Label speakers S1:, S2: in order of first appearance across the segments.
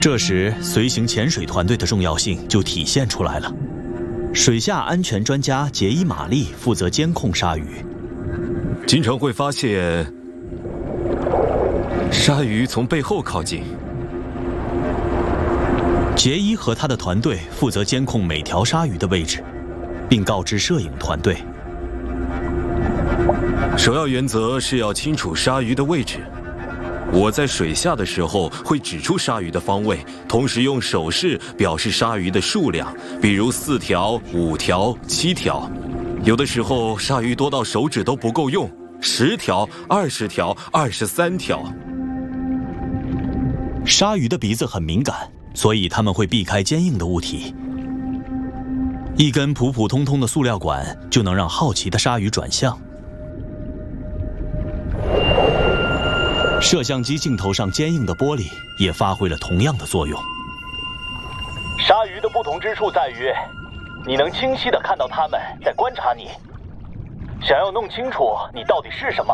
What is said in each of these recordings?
S1: 这时，随行潜水团队的重要性就体现出来了。水下安全专家杰伊·玛丽负责监控鲨鱼，
S2: 经常会发现鲨鱼从背后靠近。
S1: 杰伊和他的团队负责监控每条鲨鱼的位置，并告知摄影团队。
S2: 首要原则是要清楚鲨鱼的位置。我在水下的时候会指出鲨鱼的方位，同时用手势表示鲨鱼的数量，比如4条、5条、7条。有的时候鲨鱼多到手指都不够用，10条、20条、23条。
S1: 鲨鱼的鼻子很敏感，所以它们会避开坚硬的物体。一根普普通通的塑料管就能让好奇的鲨鱼转向。摄像机镜头上坚硬的玻璃也发挥了同样的作用。
S3: 鲨鱼的不同之处在于，你能清晰地看到它们在观察你。想要弄清楚你到底是什么，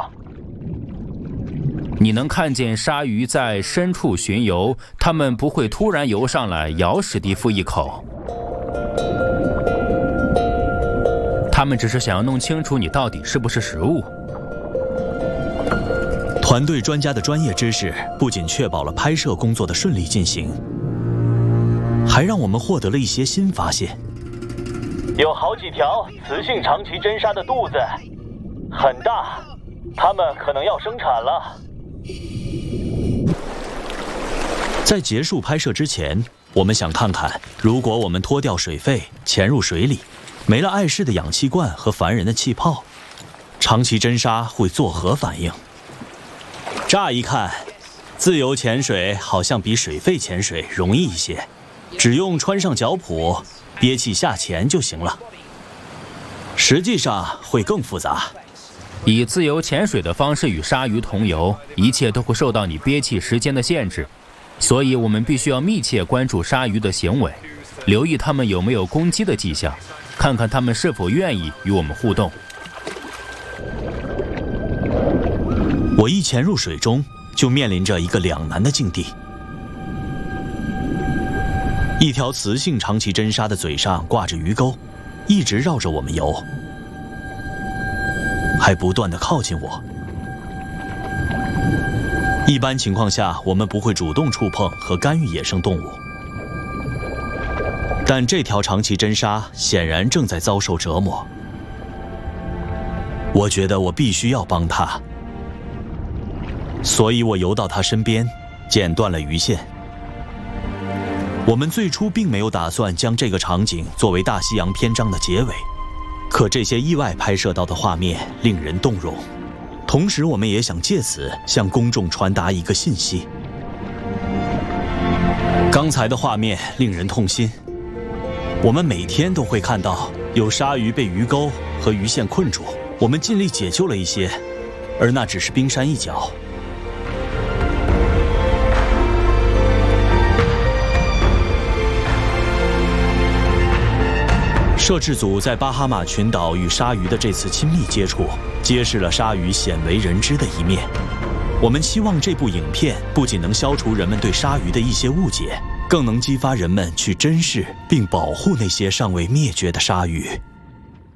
S4: 你能看见鲨鱼在深处巡游，它们不会突然游上来咬史蒂夫一口。它们只是想要弄清楚你到底是不是食物。
S1: 团队专家的专业知识不仅确保了拍摄工作的顺利进行，还让我们获得了一些新发现。
S3: 有好几条雌性长鳍真鲨的肚子很大，它们可能要生产了。
S1: 在结束拍摄之前，我们想看看，如果我们脱掉水肺，潜入水里，没了碍事的氧气罐和烦人的气泡，长鳍真鲨会作何反应？乍一看，自由潜水好像比水肺潜水容易一些，只用穿上脚蹼，憋气下潜就行了。实际上会更复杂。
S4: 以自由潜水的方式与鲨鱼同游，一切都会受到你憋气时间的限制，所以我们必须要密切关注鲨鱼的行为，留意它们有没有攻击的迹象，看看它们是否愿意与我们互动。
S1: 我一潜入水中，就面临着一个两难的境地。一条雌性长鳍真鲨的嘴上挂着鱼钩，一直绕着我们游，还不断地靠近我。一般情况下，我们不会主动触碰和干预野生动物，但这条长鳍真鲨显然正在遭受折磨。我觉得我必须要帮它。所以我游到他身边，剪断了鱼线。我们最初并没有打算将这个场景作为大西洋篇章的结尾，可这些意外拍摄到的画面令人动容。同时，我们也想借此向公众传达一个信息。刚才的画面令人痛心。我们每天都会看到有鲨鱼被鱼钩和鱼线困住，我们尽力解救了一些，而那只是冰山一角。摄制组在巴哈马群岛与鲨鱼的这次亲密接触，揭示了鲨鱼鲜为人知的一面。我们期望这部影片不仅能消除人们对鲨鱼的一些误解，更能激发人们去珍视并保护那些尚未灭绝的鲨鱼。